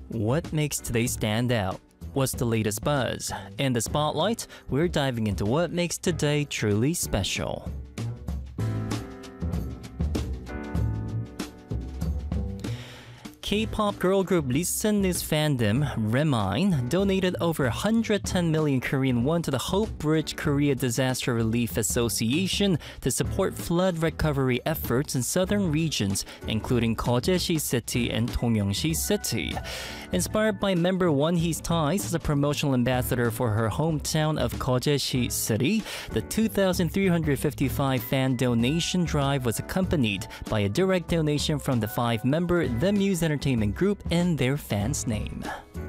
What makes today stand out? What's the latest buzz? In the spotlight, we're diving into what makes today truly special. K-pop girl group Listen's fandom, Remind, donated over 110 million Korean won to the Hope Bridge Korea Disaster Relief Association to support flood recovery efforts in southern regions, including Koje시 City and Dongyeongsi City. Inspired by member Wonhee's ties as a promotional ambassador for her hometown of Koje시 City, the 2,355 fan donation drive was accompanied by a direct donation from the five-member The Muse Entertainment Group in their fans' name.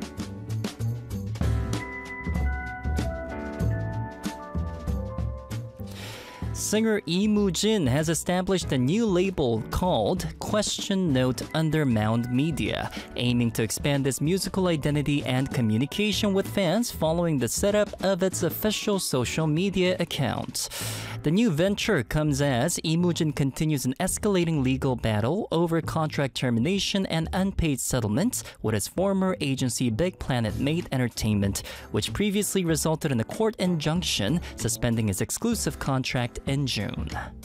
Singer Lee Moo-jin has established a new label called Question Note under Mound Media, aiming to expand its musical identity and communication with fans following the setup of its official social media account. The new venture comes as Lee Moo-jin continues an escalating legal battle over contract termination and unpaid settlements with his former agency Big Planet Made Entertainment, which previously resulted in a court injunction suspending his exclusive contract in June.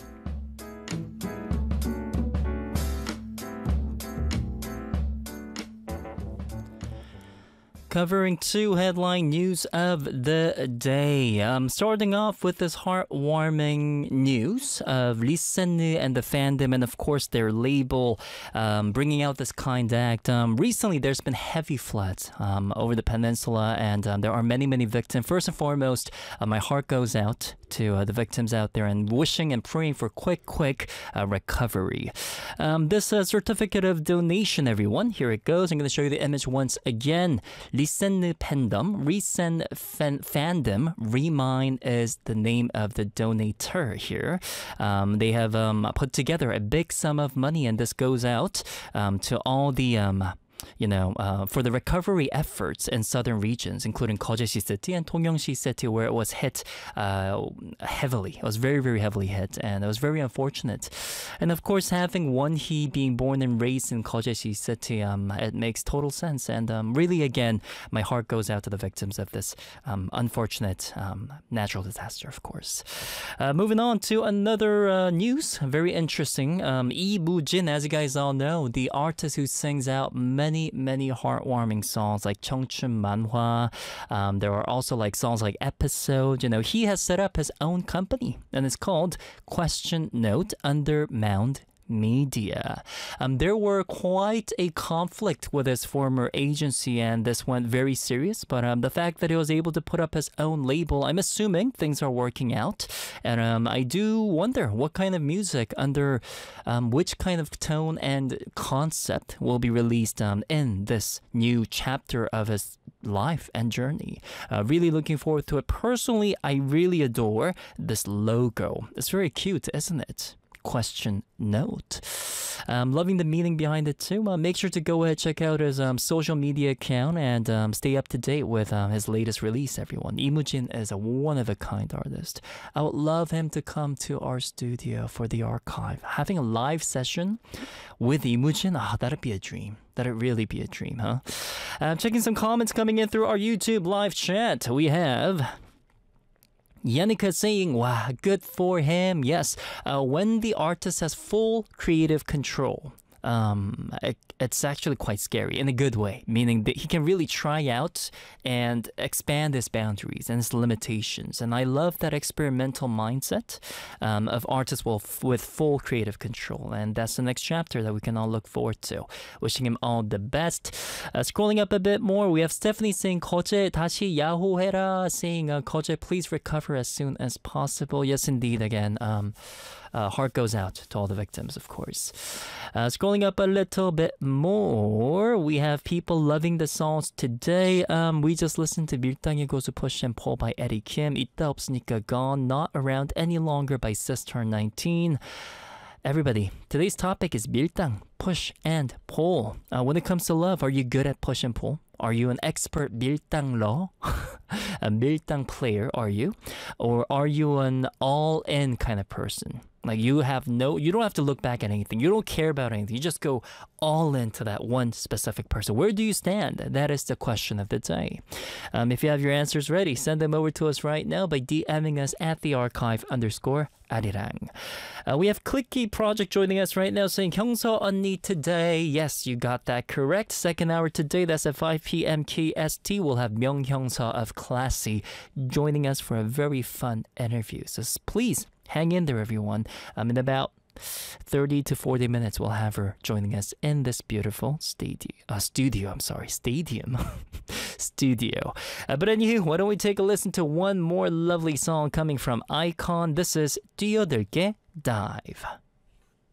Covering two headline news of the day. Starting off with this heartwarming news of Lee Se-ne and the fandom, and of course their label bringing out this kind act. Recently, there's been heavy floods over the peninsula, and there are many victims. First and foremost, my heart goes out to the victims out there, and wishing and praying for quick recovery. This certificate of donation, everyone. Here it goes. I'm going to show you the image once again. Listen fandom, Remind is the name of the donator here. They have put together a big sum of money, and this goes out to all the for the recovery efforts in southern regions, including Koje시 City and Dongyeongsi City, where it was hit heavily. It was very heavily hit, and it was very unfortunate. And of course, having Wonhee being born and raised in Kojeshi City, it makes total sense. And really, again, my heart goes out to the victims of this unfortunate natural disaster, of course. Moving on to another news, very interesting. Lee Moo-jin, as you guys all know, the artist who sings out many heartwarming songs like 청춘 만화. There are also like songs like Episode. He has set up his own company, and it's called Question Note under Mound Media. There were quite a conflict with his former agency, and this went very serious, but the fact that he was able to put up his own label, I'm assuming things are working out. And I do wonder what kind of music under which kind of tone and concept will be released in this new chapter of his life and journey. Really looking forward to it. Personally, I really adore this logo. It's very cute, isn't it? Question Note. Loving the meaning behind it too. Make sure to go ahead, check out his social media account, and stay up to date with his latest release, everyone. Lee Moo-jin is a one-of-a-kind artist. I would love him to come to our studio for the archive. Having a live session with Lee Moo-jin, that'd be a dream. That'd really be a dream, huh? Checking some comments coming in through our YouTube live chat. We have Yannicka saying, wow, good for him. Yes, when the artist has full creative control, it's actually quite scary in a good way, meaning that he can really try out and expand his boundaries and his limitations. And I love that experimental mindset of artists with full creative control. And that's the next chapter that we can all look forward to. Wishing him all the best. Scrolling up a bit more, we have Stephanie saying, 거제 다시 야호해라, saying, 거제, please recover as soon as possible. Yes, indeed, again. Heart goes out to all the victims, of course. Scrolling up a little bit more, we have people loving the songs today. We just listened to 밀당의 고수 Push and Pull by Eddie Kim, 있다 없으니까 Gone, Not Around Any Longer by Sister 19. Everybody, today's topic is 밀당, push and pull. When it comes to love, are you good at push and pull? Are you an expert 밀당러? A 밀당 player, are you? Or are you an all-in kind of person? Like you don't have to look back at anything. You don't care about anything. You just go all into that one specific person. Where do you stand? That is the question of the day. If you have your answers ready, send them over to us right now by DMing us at @thearchive_arirang. We have Clicky Project joining us right now saying 형서 언니 today. Yes, you got that correct. Second hour today, that's at 5 p.m. KST. We'll have 명형서 of Classy joining us for a very fun interview. So please hang in there, everyone. In about 30 to 40 minutes, we'll have her joining us in this beautiful studio. Stadium. Studio. But anywho, why don't we take a listen to one more lovely song coming from iKON. This is 뛰어들게 Dive.